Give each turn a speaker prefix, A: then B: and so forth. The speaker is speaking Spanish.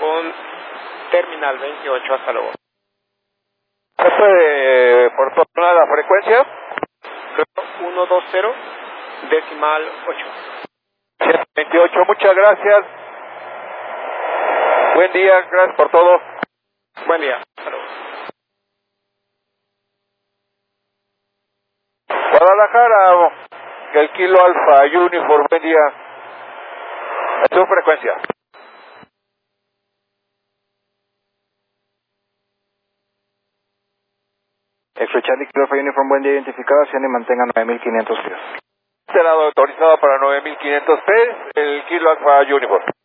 A: con Terminal 28, hasta luego.
B: ¿Se puede proporcionar la frecuencia?
A: 120, decimal 8.
B: 128, muchas gracias. Buen día, gracias por todo.
A: Buen día, hasta luego.
B: Guadalajara, el Kilo Alfa Uniform, buen día. ¿A su frecuencia?
C: Extra Charlie Kilo Alfa Uniform, buen día, identificación y mantenga 9500 pies.
B: Será autorizado para 9500 pies, el Kilo Alfa Uniform.